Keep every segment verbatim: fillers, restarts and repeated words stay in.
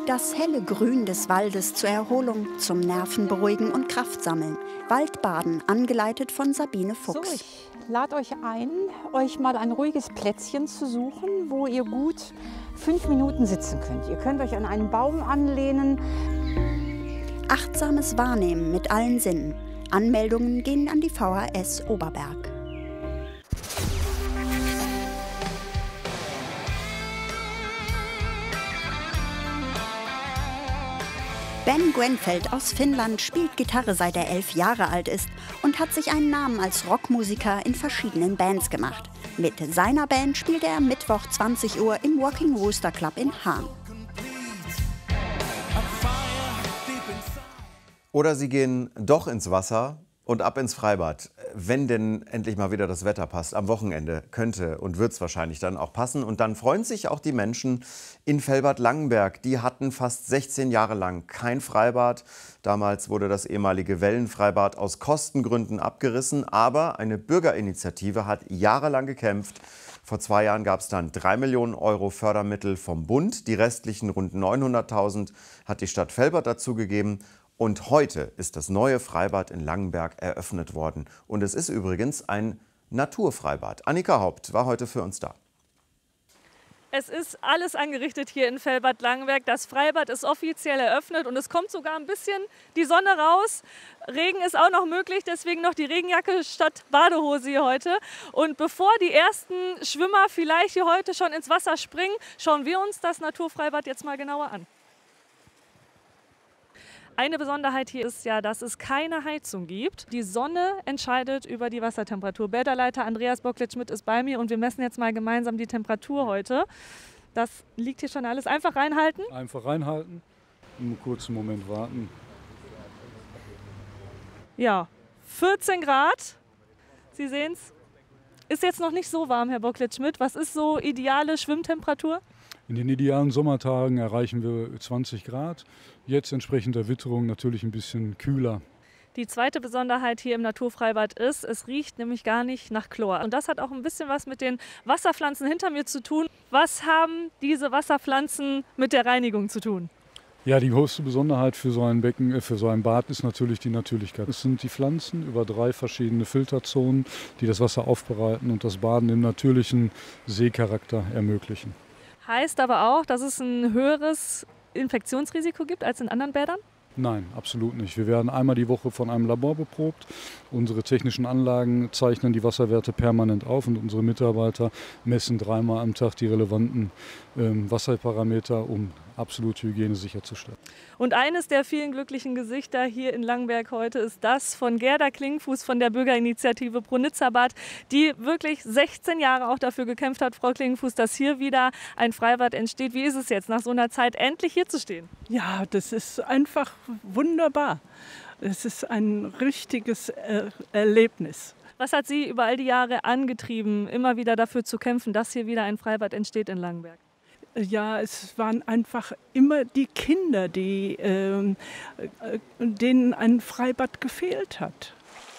Das helle Grün des Waldes zur Erholung, zum Nervenberuhigen und Kraftsammeln. Waldbaden, angeleitet von Sabine Fuchs. So, ich lade euch ein, euch mal ein ruhiges Plätzchen zu suchen, wo ihr gut fünf Minuten sitzen könnt. Ihr könnt euch an einen Baum anlehnen. Achtsames Wahrnehmen mit allen Sinnen. Anmeldungen gehen an die V H S Oberberg. Ben Gwenfeld aus Finnland spielt Gitarre, seit er elf Jahre alt ist und hat sich einen Namen als Rockmusiker in verschiedenen Bands gemacht. Mit seiner Band spielt er Mittwoch zwanzig Uhr im Walking Rooster Club in Hahn. Oder sie gehen doch ins Wasser und ab ins Freibad, wenn denn endlich mal wieder das Wetter passt. Am Wochenende könnte und wird es wahrscheinlich dann auch passen. Und dann freuen sich auch die Menschen in Velbert-Langenberg. Die hatten fast sechzehn Jahre lang kein Freibad. Damals wurde das ehemalige Wellenfreibad aus Kostengründen abgerissen. Aber eine Bürgerinitiative hat jahrelang gekämpft. Vor zwei Jahren gab es dann drei Millionen Euro Fördermittel vom Bund. Die restlichen rund neunhunderttausend hat die Stadt Velbert dazugegeben. Und heute ist das neue Freibad in Langenberg eröffnet worden. Und es ist übrigens ein Naturfreibad. Annika Haupt war heute für uns da. Es ist alles angerichtet hier in Velbert-Langenberg. Das Freibad ist offiziell eröffnet und es kommt sogar ein bisschen die Sonne raus. Regen ist auch noch möglich, deswegen noch die Regenjacke statt Badehose hier heute. Und bevor die ersten Schwimmer vielleicht hier heute schon ins Wasser springen, schauen wir uns das Naturfreibad jetzt mal genauer an. Eine Besonderheit hier ist ja, dass es keine Heizung gibt. Die Sonne entscheidet über die Wassertemperatur. Bäderleiter Andreas Bocklet-Schmidt ist bei mir und wir messen jetzt mal gemeinsam die Temperatur heute. Das liegt hier schon alles. Einfach reinhalten. Einfach reinhalten, einen kurzen Moment warten. Ja, vierzehn Grad. Sie sehen es. Ist jetzt noch nicht so warm, Herr Bocklet-Schmidt. Was ist so ideale Schwimmtemperatur? In den idealen Sommertagen erreichen wir zwanzig Grad. Jetzt entsprechend der Witterung natürlich ein bisschen kühler. Die zweite Besonderheit hier im Naturfreibad ist, es riecht nämlich gar nicht nach Chlor. Und das hat auch ein bisschen was mit den Wasserpflanzen hinter mir zu tun. Was haben diese Wasserpflanzen mit der Reinigung zu tun? Ja, die größte Besonderheit für so ein Becken, für so ein Bad ist natürlich die Natürlichkeit. Es sind die Pflanzen über drei verschiedene Filterzonen, die das Wasser aufbereiten und das Baden im natürlichen Seecharakter ermöglichen. Heißt aber auch, dass es ein höheres Infektionsrisiko gibt als in anderen Bädern? Nein, absolut nicht. Wir werden einmal die Woche von einem Labor beprobt. Unsere technischen Anlagen zeichnen die Wasserwerte permanent auf und unsere Mitarbeiter messen dreimal am Tag die relevanten ähm, Wasserparameter, um absolute Hygiene sicherzustellen. Und eines der vielen glücklichen Gesichter hier in Langenberg heute ist das von Gerda Klingfuß von der Bürgerinitiative Pro-Nizza-Bad, die wirklich sechzehn Jahre auch dafür gekämpft hat, Frau Klingfuß, dass hier wieder ein Freibad entsteht. Wie ist es jetzt, nach so einer Zeit endlich hier zu stehen? Ja, das ist einfach wunderbar. Es ist ein richtiges er Erlebnis. Was hat Sie über all die Jahre angetrieben, immer wieder dafür zu kämpfen, dass hier wieder ein Freibad entsteht in Langenberg? Ja, es waren einfach immer die Kinder, die, äh, denen ein Freibad gefehlt hat.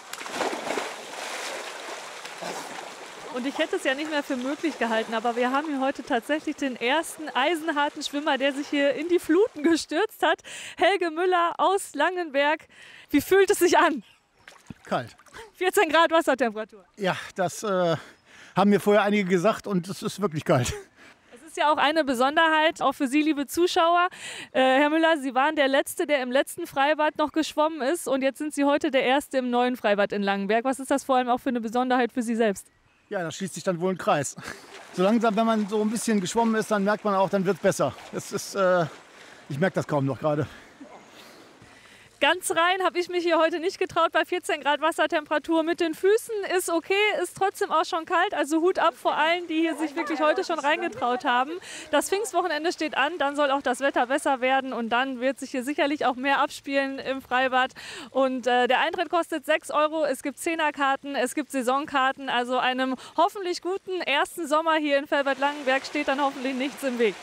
Und ich hätte es ja nicht mehr für möglich gehalten, aber wir haben hier heute tatsächlich den ersten eisenharten Schwimmer, der sich hier in die Fluten gestürzt hat. Helge Müller aus Langenberg. Wie fühlt es sich an? Kalt. vierzehn Grad Wassertemperatur. Ja, das äh, haben mir vorher einige gesagt und es ist wirklich kalt. Das ist ja auch eine Besonderheit, auch für Sie, liebe Zuschauer. Äh, Herr Müller, Sie waren der Letzte, der im letzten Freibad noch geschwommen ist und jetzt sind Sie heute der Erste im neuen Freibad in Langenberg. Was ist das vor allem auch für eine Besonderheit für Sie selbst? Ja, da schließt sich dann wohl ein Kreis. So langsam, wenn man so ein bisschen geschwommen ist, dann merkt man auch, dann wird es besser. Das ist, äh, ich merke das kaum noch gerade. Ganz rein habe ich mich hier heute nicht getraut bei vierzehn Grad Wassertemperatur. Mit den Füßen ist okay, ist trotzdem auch schon kalt. Also Hut ab vor allen, die hier sich wirklich heute schon reingetraut haben. Das Pfingstwochenende steht an, dann soll auch das Wetter besser werden und dann wird sich hier sicherlich auch mehr abspielen im Freibad. Und äh, der Eintritt kostet sechs Euro, es gibt Zehnerkarten, es gibt Saisonkarten. Also einem hoffentlich guten ersten Sommer hier in Velbert-Langenberg steht dann hoffentlich nichts im Weg.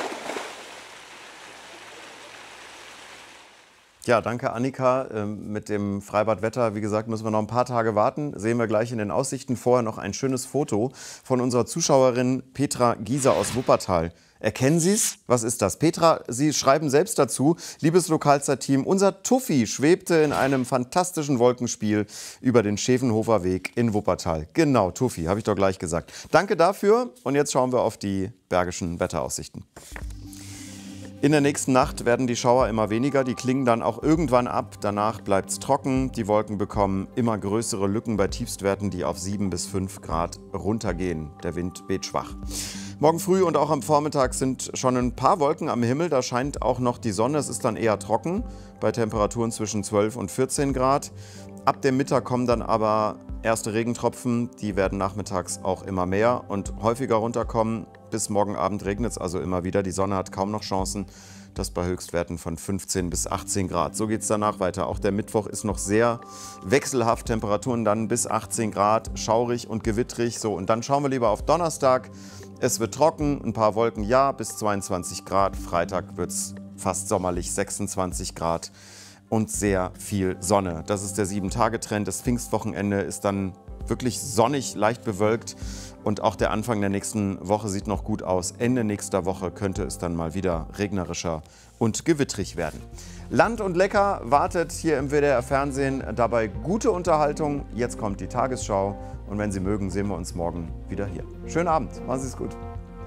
Ja, danke Annika. Mit dem Freibadwetter, wie gesagt, müssen wir noch ein paar Tage warten. Sehen wir gleich in den Aussichten. Vorher noch ein schönes Foto von unserer Zuschauerin Petra Gieser aus Wuppertal. Erkennen Sie es? Was ist das? Petra, Sie schreiben selbst dazu, liebes Lokalzeitteam, unser Tuffi schwebte in einem fantastischen Wolkenspiel über den Schevenhofer Weg in Wuppertal. Genau, Tuffi, habe ich doch gleich gesagt. Danke dafür und jetzt schauen wir auf die bergischen Wetteraussichten. In der nächsten Nacht werden die Schauer immer weniger, die klingen dann auch irgendwann ab. Danach bleibt es trocken, die Wolken bekommen immer größere Lücken bei Tiefstwerten, die auf sieben bis fünf Grad runtergehen. Der Wind weht schwach. Morgen früh und auch am Vormittag sind schon ein paar Wolken am Himmel. Da scheint auch noch die Sonne. Es ist dann eher trocken bei Temperaturen zwischen zwölf und vierzehn Grad. Ab dem Mittag kommen dann aber erste Regentropfen. Die werden nachmittags auch immer mehr und häufiger runterkommen. Bis morgen Abend regnet es also immer wieder. Die Sonne hat kaum noch Chancen. Das bei Höchstwerten von fünfzehn bis achtzehn Grad. So geht es danach weiter. Auch der Mittwoch ist noch sehr wechselhaft. Temperaturen dann bis achtzehn Grad, schaurig und gewittrig. So, und dann schauen wir lieber auf Donnerstag. Es wird trocken, ein paar Wolken, ja, bis zweiundzwanzig Grad. Freitag wird es fast sommerlich, sechsundzwanzig Grad und sehr viel Sonne. Das ist der sieben-Tage-Trend. Das Pfingstwochenende ist dann wirklich sonnig, leicht bewölkt. Und auch der Anfang der nächsten Woche sieht noch gut aus. Ende nächster Woche könnte es dann mal wieder regnerischer und gewittrig werden. Land und Lecker wartet hier im W D R-Fernsehen. Dabei gute Unterhaltung. Jetzt kommt die Tagesschau. Und wenn Sie mögen, sehen wir uns morgen wieder hier. Schönen Abend. Machen Sie es gut.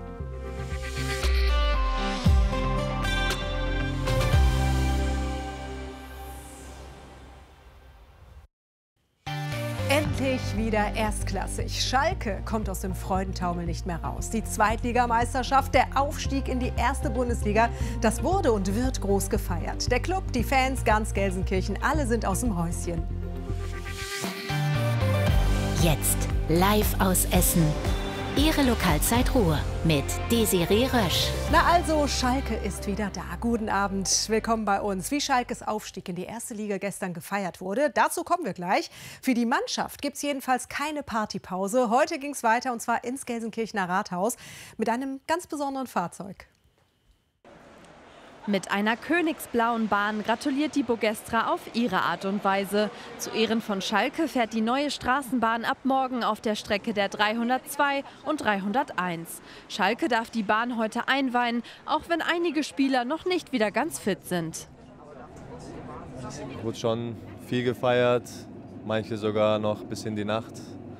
Endlich wieder erstklassig. Schalke kommt aus dem Freudentaumel nicht mehr raus. Die Zweitligameisterschaft, der Aufstieg in die erste Bundesliga, das wurde und wird groß gefeiert. Der Club, die Fans, ganz Gelsenkirchen, alle sind aus dem Häuschen. Jetzt live aus Essen. Ihre Lokalzeit Ruhr mit Desiree Rösch. Na also, Schalke ist wieder da. Guten Abend, willkommen bei uns. Wie Schalkes Aufstieg in die erste Liga gestern gefeiert wurde, dazu kommen wir gleich. Für die Mannschaft gibt es jedenfalls keine Partypause. Heute ging es weiter und zwar ins Gelsenkirchener Rathaus mit einem ganz besonderen Fahrzeug. Mit einer königsblauen Bahn gratuliert die Bogestra auf ihre Art und Weise. Zu Ehren von Schalke fährt die neue Straßenbahn ab morgen auf der Strecke der dreihundertzwei und dreihunderteins. Schalke darf die Bahn heute einweihen, auch wenn einige Spieler noch nicht wieder ganz fit sind. Es wurde schon viel gefeiert, manche sogar noch bis in die Nacht.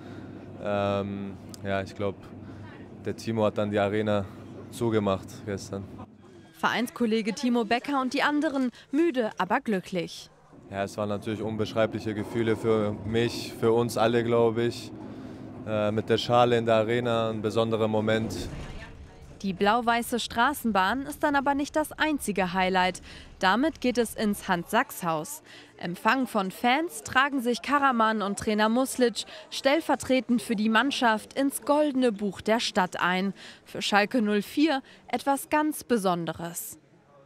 Ähm, ja, ich glaube, der Timo hat dann die Arena zugemacht gestern. Vereinskollege Timo Becker und die anderen müde, aber glücklich. Ja, es waren natürlich unbeschreibliche Gefühle für mich, für uns alle, glaube ich. Äh, mit der Schale in der Arena, ein besonderer Moment. Die blau-weiße Straßenbahn ist dann aber nicht das einzige Highlight. Damit geht es ins Hans-Sachs-Haus. Empfang von Fans tragen sich Karaman und Trainer Muslic stellvertretend für die Mannschaft ins Goldene Buch der Stadt ein. Für Schalke null vier etwas ganz Besonderes.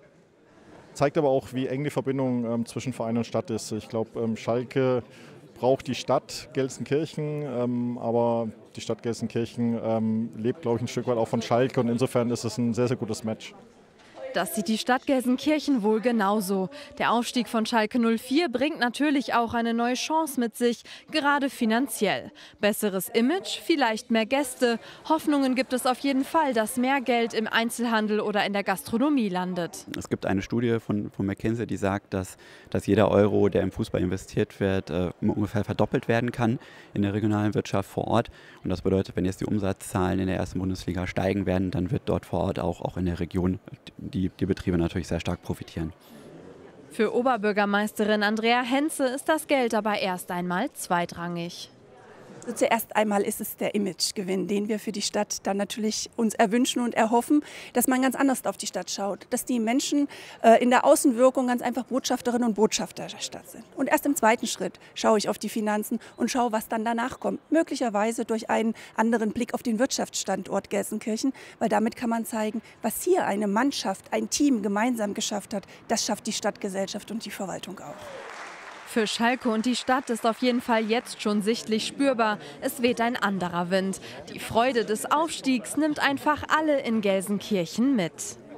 Zeigt aber auch, wie eng die Verbindung ähm, zwischen Verein und Stadt ist. Ich glaube, ähm, Schalke braucht die Stadt Gelsenkirchen, ähm, aber die Stadt Gelsenkirchen ähm, lebt, glaube ich, ein Stück weit auch von Schalke und insofern ist es ein sehr, sehr gutes Match. Das sieht die Stadt Gelsenkirchen wohl genauso. Der Aufstieg von Schalke null vier bringt natürlich auch eine neue Chance mit sich, gerade finanziell. Besseres Image, vielleicht mehr Gäste. Hoffnungen gibt es auf jeden Fall, dass mehr Geld im Einzelhandel oder in der Gastronomie landet. Es gibt eine Studie von, von McKinsey, die sagt, dass, dass jeder Euro, der im Fußball investiert wird, äh, ungefähr verdoppelt werden kann in der regionalen Wirtschaft vor Ort. Und das bedeutet, wenn jetzt die Umsatzzahlen in der ersten Bundesliga steigen werden, dann wird dort vor Ort auch, auch in der Region die die Betriebe natürlich sehr stark profitieren. Für Oberbürgermeisterin Andrea Henze ist das Geld aber erst einmal zweitrangig. Also zuerst einmal ist es der Imagegewinn, den wir für die Stadt dann natürlich uns erwünschen und erhoffen, dass man ganz anders auf die Stadt schaut, dass die Menschen äh, in der Außenwirkung ganz einfach Botschafterinnen und Botschafter der Stadt sind. Und erst im zweiten Schritt schaue ich auf die Finanzen und schaue, was dann danach kommt. Möglicherweise durch einen anderen Blick auf den Wirtschaftsstandort Gelsenkirchen, weil damit kann man zeigen, was hier eine Mannschaft, ein Team gemeinsam geschafft hat, das schafft die Stadtgesellschaft und die Verwaltung auch. Für Schalke und die Stadt ist auf jeden Fall jetzt schon sichtlich spürbar, es weht ein anderer Wind. Die Freude des Aufstiegs nimmt einfach alle in Gelsenkirchen mit.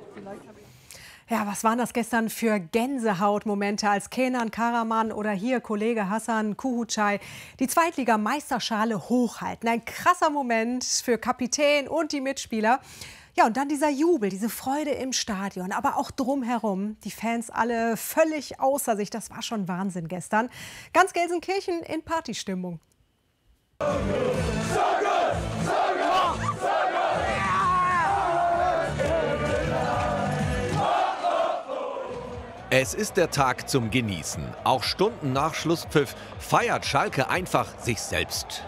Ja, was waren das gestern für Gänsehautmomente, als Kenan Karaman oder hier Kollege Hassan Kuhucay die Zweitliga-Meisterschale hochhalten. Ein krasser Moment für Kapitän und die Mitspieler. Ja, und dann dieser Jubel, diese Freude im Stadion, aber auch drumherum. Die Fans alle völlig außer sich. Das war schon Wahnsinn gestern. Ganz Gelsenkirchen in Partystimmung. Es ist der Tag zum Genießen. Auch Stunden nach Schlusspfiff feiert Schalke einfach sich selbst.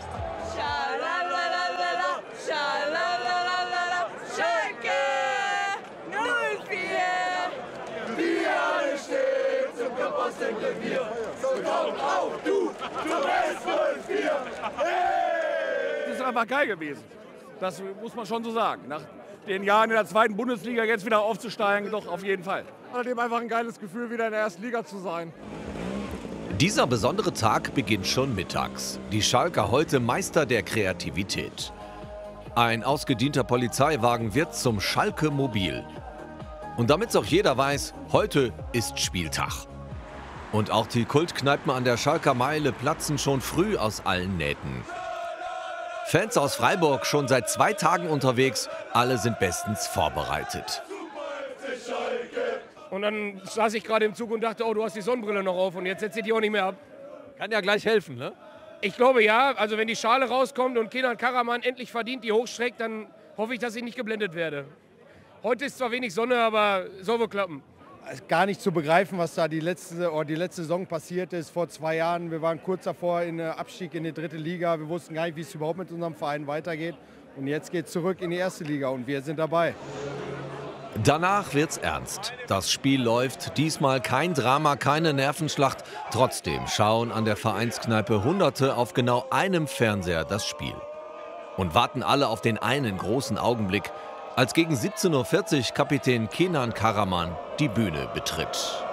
Das ist einfach geil gewesen. Das muss man schon so sagen. Nach den Jahren in der zweiten Bundesliga jetzt wieder aufzusteigen, doch auf jeden Fall. Außerdem einfach ein geiles Gefühl, wieder in der ersten Liga zu sein. Dieser besondere Tag beginnt schon mittags. Die Schalker heute Meister der Kreativität. Ein ausgedienter Polizeiwagen wird zum Schalke-Mobil. Und damit es auch jeder weiß, heute ist Spieltag. Und auch die Kultkneipen an der Schalker Meile platzen schon früh aus allen Nähten. Fans aus Freiburg schon seit zwei Tagen unterwegs, alle sind bestens vorbereitet. Und dann saß ich gerade im Zug und dachte, oh, du hast die Sonnenbrille noch auf und jetzt setzt sie die auch nicht mehr ab. Kann ja gleich helfen, ne? Ich glaube ja, also wenn die Schale rauskommt und Kenan Karaman endlich verdient die hochstreckt, dann hoffe ich, dass ich nicht geblendet werde. Heute ist zwar wenig Sonne, aber soll wohl klappen. Es ist gar nicht zu begreifen, was da die letzte, oder die letzte Saison passiert ist. Vor zwei Jahren, wir waren kurz davor in der Abstieg in die dritte Liga. Wir wussten gar nicht, wie es überhaupt mit unserem Verein weitergeht. Und jetzt geht es zurück in die erste Liga und wir sind dabei. Danach wird's ernst. Das Spiel läuft, diesmal kein Drama, keine Nervenschlacht. Trotzdem schauen an der Vereinskneipe Hunderte auf genau einem Fernseher das Spiel. Und warten alle auf den einen großen Augenblick, als gegen siebzehn Uhr vierzig Kapitän Kenan Karaman die Bühne betritt.